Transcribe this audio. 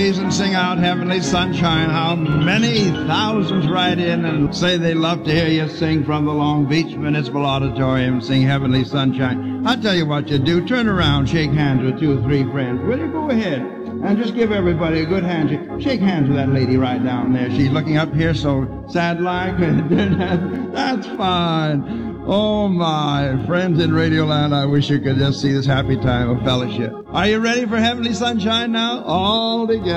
praise and sing out Heavenly Sunshine. How many thousands write in and say they love to hear you sing from the Long Beach Municipal Auditorium, sing Heavenly Sunshine. I'll tell you what you do. Turn around, shake hands with 2 or 3 friends. Will you go ahead and just give everybody a good handshake? Shake hands with that lady right down there. She's looking up here so sad-like. That's fine. Oh, my friends in Radioland, I wish you could just see this happy time of fellowship. Are you ready for Heavenly Sunshine now? All together.